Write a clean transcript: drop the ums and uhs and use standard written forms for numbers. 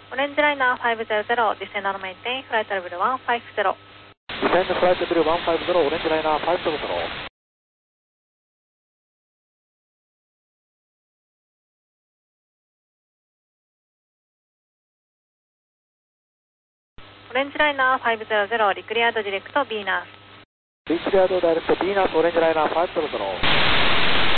オレンジライナー500、descend on maintain, flight level 150。 Descend flight level 150、オレンジライナー500。 オレンジライナー500、リクリアードディレクト、ビーナス。 リクリアードダイレクト、ビーナス、オレンジライナー500。